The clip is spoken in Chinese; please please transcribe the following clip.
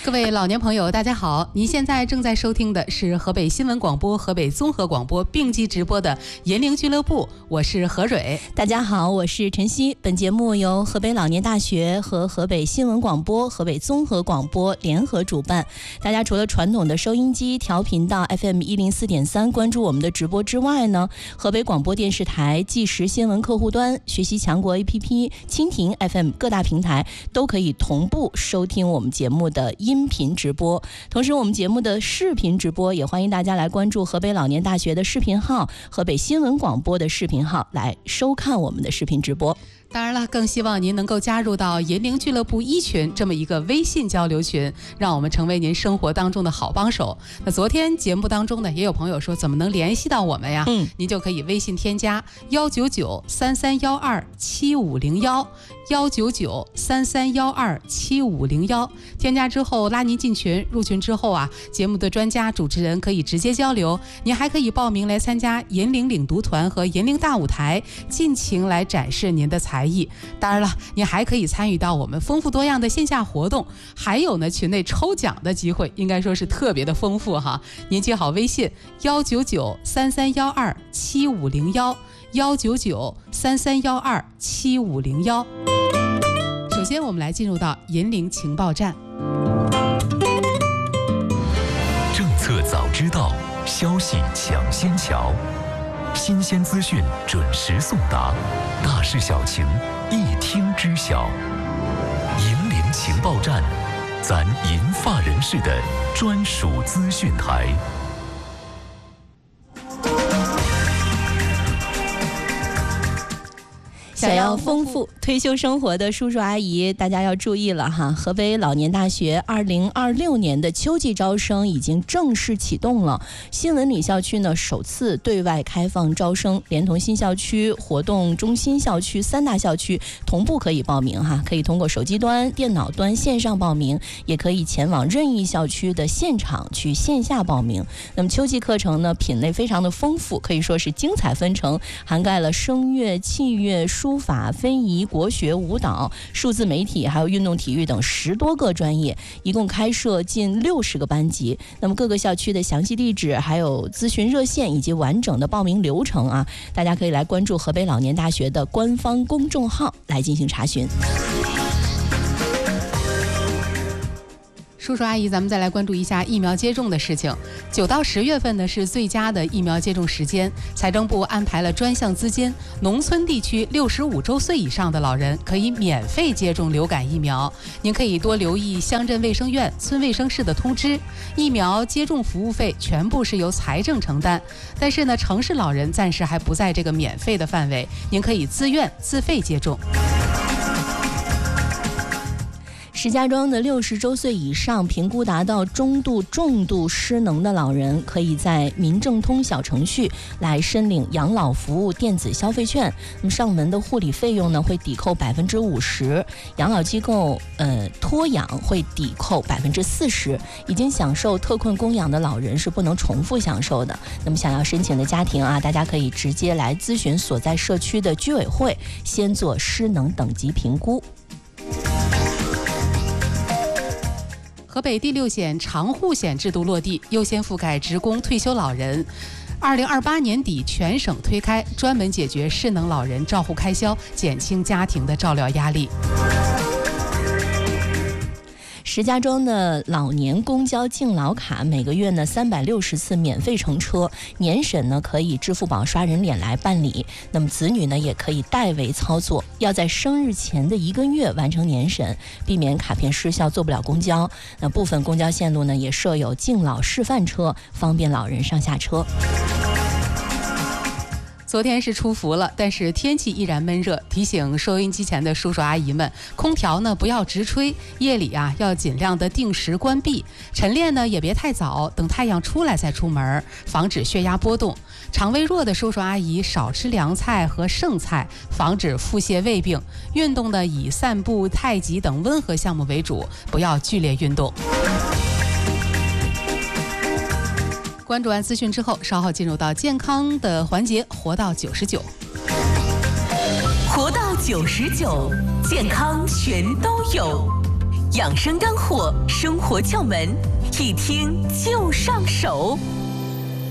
各位老年朋友大家好，您现在正在收听的是河北新闻广播、河北综合广播并机直播的银铃俱乐部，我是何蕊。 大家好，我是陈曦。本节目由河北老年大学和河北新闻广播、河北综合广播联合主办。大家除了传统的收音机调频到 FM104.3 关注我们的直播之外呢，河北广播电视台即时新闻客户端、学习强国 APP、蜻蜓 FM 各大平台都可以同步收听我们节目的音频直播。同时我们节目的视频直播也欢迎大家来关注河北老年大学的视频号、河北新闻广播的视频号来收看我们的视频直播。 当然了，更希望您能够加入到银铃俱乐部1群这么一个微信交流群，让我们成为您生活当中的好帮手。那昨天节目当中呢，也有朋友说怎么能联系到我们呀？您就可以微信添加199-3312-7501，199-3312-7501，添加之后拉您进群，入群之后啊，节目的专家主持人可以直接交流，您还可以报名来参加银铃领读团和银铃大舞台，尽情来展示您的才艺。当然了，您还可以参与到我们丰富多样的线下活动，还有呢群内抽奖的机会，应该说是特别的丰富哈。您记好微信199-3312-7501，199-3312-7501。首先我们来进入到银铃情报站。 政策早知道，消息抢先瞧，新鲜资讯准时送达，大事小情一听知晓。银铃情报站，咱银发人士的专属资讯台。 想要丰富退休生活的叔叔阿姨，大家要注意了哈！河北老年大学2026年的秋季招生已经正式启动了。新文旅校区呢，首次对外开放招生，连同新校区、活动中心校区3大校区同步可以报名哈，可以通过手机端、电脑端线上报名，也可以前往任意校区的现场去线下报名。那么秋季课程呢，品类非常的丰富，可以说是精彩纷呈，涵盖了声乐、器乐、书法、非遗、国学、舞蹈、数字媒体还有运动体育等10多个专业，一共开设近60个班级。那么各个校区的详细地址还有咨询热线以及完整的报名流程啊，大家可以来关注河北老年大学的官方公众号来进行查询。 叔叔阿姨，咱们再来关注一下疫苗接种的事情。9到10月份呢是最佳的疫苗接种时间，财政部安排了专项资金，农村地区65周岁以上的老人可以免费接种流感疫苗。您可以多留意乡镇卫生院、村卫生室的通知，疫苗接种服务费全部是由财政承担，但是呢，城市老人暂时还不在这个免费的范围，您可以自愿自费接种。 石家庄的60周岁以上评估达到中度、重度失能的老人，可以在民政通小程序来申领养老服务电子消费券。那么上门的护理费用呢会抵扣50%，养老机构托养会抵扣40%。已经享受特困供养的老人是不能重复享受的。那么想要申请的家庭啊，大家可以直接来咨询所在社区的居委会，先做失能等级评估。 河北第6险长户险制度落地，优先覆盖职工、退休老人。2028年底全省推开，专门解决失能老人照护开销，减轻家庭的照料压力。 石家庄的老年公交敬老卡每个月呢360次免费乘车，年审呢可以支付宝刷人脸来办理，那么子女呢也可以代为操作，要在生日前的1个月完成年审，避免卡片失效坐不了公交。那部分公交线路呢也设有敬老示范车，方便老人上下车。 昨天是出伏了，但是天气依然闷热，提醒收音机前的叔叔阿姨们，空调呢不要直吹，夜里啊要尽量的定时关闭，晨练呢也别太早，等太阳出来再出门，防止血压波动。肠胃弱的叔叔阿姨少吃凉菜和剩菜，防止腹泻胃病。运动呢以散步、太极等温和项目为主，不要剧烈运动。关注完资讯之后，稍后进入到健康的环节，活到99。 活到99，健康全都有。 养生干货，生活窍门，一听就上手。